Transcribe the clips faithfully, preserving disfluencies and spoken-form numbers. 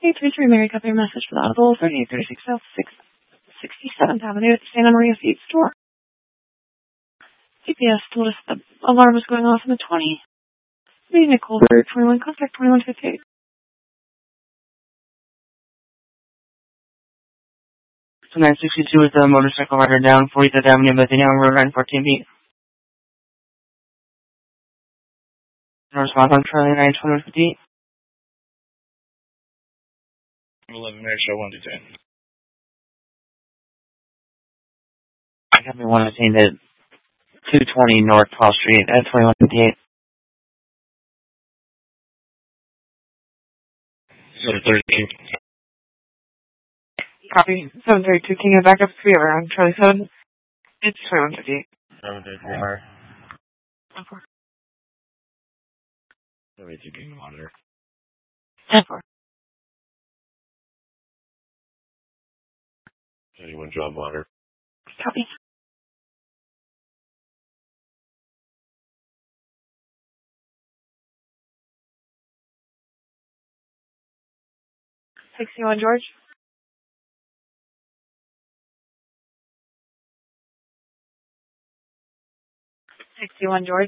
eight three three Mary, copy your message for the Audible, thirty-eight thirty-six South sixty-seventh Avenue at the Santa Maria Feed Store. G P S told us the alarm was going off on the twentieth. Lee Nicole, twenty-one, contact twenty-one fifty-eight. So nine sixty-two with the motorcycle rider down, forty-third Avenue, Bethany, Road, nine fourteen feet. No response on Charlie, nine twenty-one fifty-eight. eleven minutes, show one to ten. I got me one attained at two twenty North twelfth Street at twenty-one fifty-eight. seven thirty-two. Copy. seven thirty-two, can you back up to be around Charlie seven? It's twenty-one fifty-eight. seven thirty-three, R. ten four. seventy-two, king monitor. ten four. seventy-one, job monitor. Copy. sixty-one, George. sixty-one, George.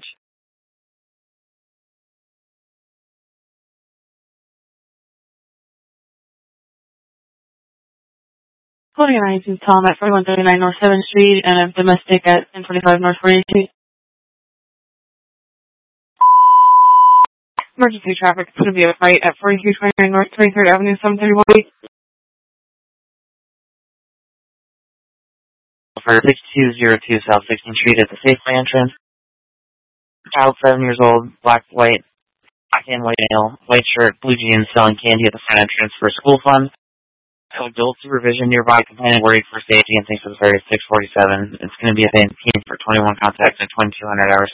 Holding an I two Tom at forty-one thirty-nine North seventh Street and a domestic at ten twenty-five North fortieth Street. Emergency traffic. It's going to be a fight at forty-three twenty-nine North twenty-third Avenue, seven thirty-one. For sixty-two oh two South sixteenth Street at the Safeway entrance. Child seven years old, black, white, black and white male, white shirt, blue jeans, selling candy at the front entrance for a school fund. Adult supervision nearby, complaining worried for safety and things for the thirty six forty-seven. It's going to be a thing for twenty-one contacts and twenty-two hundred hours.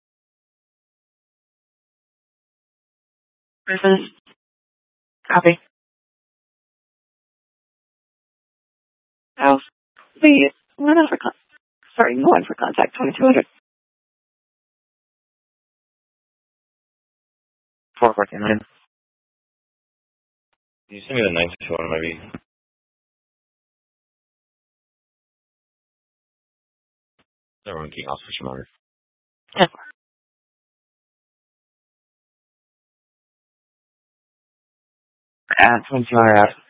Versus. Copy. House. The one for con- sorry, one for contact twenty-two hundred. four fourteen. Can you send me the nine six one, maybe? Everyone key off for monitor. ten four. At twenty-two hundred hours.